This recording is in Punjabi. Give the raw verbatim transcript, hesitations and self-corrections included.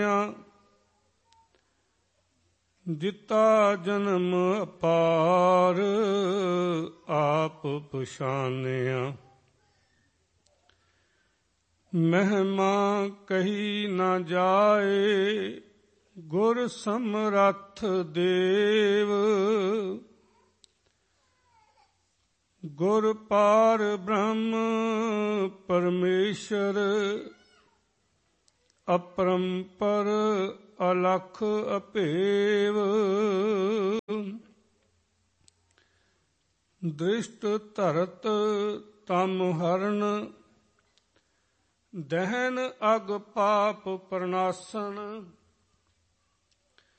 ਦਿੱਤਾ ਜਨਮ ਅਪਾਰ ਆਪ ਪਛਾਨਿਆ। ਮਹਿਮਾ ਕਹੀ ਨਾ ਜਾਏ ਗੁਰ ਸਮਰੱਥ ਦੇਵ। ਗੁਰ ਪਾਰ ਬ੍ਰਹਮ ਪਰਮੇਸ਼ਰ ਅਪਰੰਪਰ ਅਲਖ ਅਭੇਵ। ਦ੍ਰਿਸ਼ਟ ਧਰਤ ਤਮ ਹਰਨ ਦਹਿਨ ਅਗ ਪਾਪ ਪ੍ਰਨਾਸਨ।